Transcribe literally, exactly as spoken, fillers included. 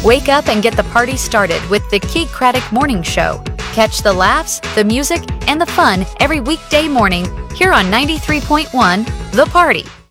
Wake up and get the party started with the Keith Craddock Morning Show. Catch the laughs, the music, and the fun every weekday morning here on ninety-three point one The Party.